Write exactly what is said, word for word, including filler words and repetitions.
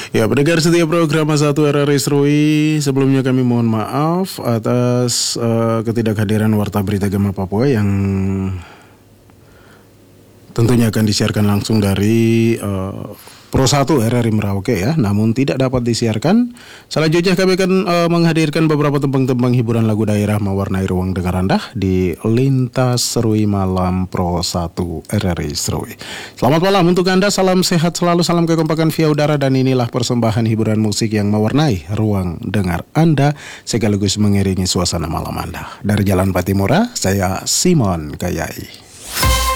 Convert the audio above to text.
Ya, pendengar setiap program satu R R I Serui, sebelumnya kami mohon maaf atas uh, ketidakhadiran Warta Berita Gema Papua yang tentunya akan disiarkan langsung dari uh, Pro satu R R I Merauke ya, namun tidak dapat disiarkan. Selanjutnya kami akan uh, menghadirkan beberapa tembang-tembang hiburan lagu daerah mewarnai ruang dengar Anda di Lintas Serui Malam Pro satu R R I Serui. Selamat malam untuk Anda, salam sehat selalu, salam kekompakan via udara, dan inilah persembahan hiburan musik yang mewarnai ruang dengar Anda sekaligus mengiringi suasana malam Anda. Dari Jalan Patimura, saya Simon Kayai.